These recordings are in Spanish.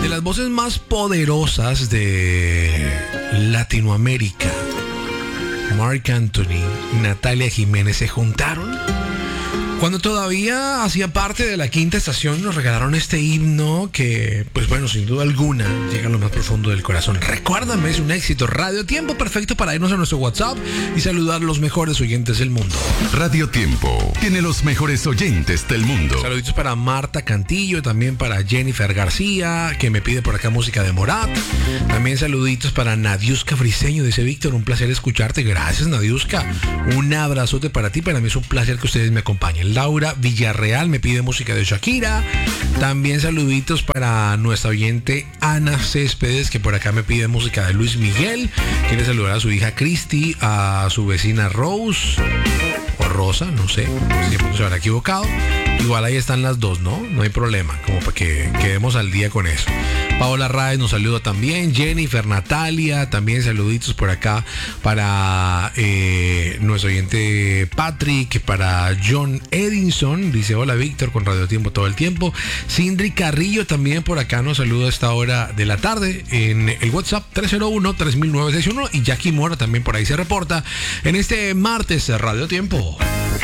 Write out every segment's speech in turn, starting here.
de las voces más poderosas de Latinoamérica, Marc Anthony y Natalia Jiménez se juntaron cuando todavía hacía parte de la Quinta Estación. Nos regalaron este himno que, pues bueno, sin duda alguna llega a lo más profundo del corazón. Recuérdame, es un éxito. Radio Tiempo, perfecto para irnos a nuestro WhatsApp y saludar a los mejores oyentes del mundo. Radio Tiempo tiene los mejores oyentes del mundo. Saluditos para Marta Cantillo, también para Jennifer García, que me pide por acá música de Morat. También saluditos para Nadiuska Briseño, dice Víctor, un placer escucharte. Gracias, Nadiuska. Un abrazote para ti, para mí es un placer que ustedes me acompañen. Laura Villarreal me pide música de Shakira. También saluditos para nuestra oyente Ana Céspedes, que por acá me pide música de Luis Miguel. Quiere saludar a su hija Cristi, a su vecina Rose o Rosa, no sé, siempre se habrá equivocado. Igual ahí están las dos, ¿no? No hay problema, como para que quedemos al día con eso. Paola Raez nos saluda también, Jennifer, Natalia, también saluditos por acá para nuestro oyente Patrick, para John Edinson, dice hola Víctor, con Radio Tiempo todo el tiempo. Sindri Carrillo también por acá nos saluda a esta hora de la tarde en el WhatsApp 301-3961, y Jackie Mora también por ahí se reporta en este martes Radio Tiempo.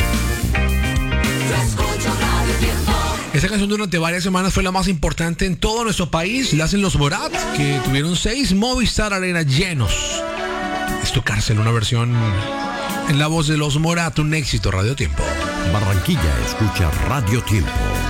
Esta canción durante varias semanas fue la más importante en todo nuestro país. La hacen los Morat, que tuvieron 6 Movistar Arena llenos. Esto Cárcel, una versión en la voz de los Morat, un éxito. Radio Tiempo. Barranquilla escucha Radio Tiempo.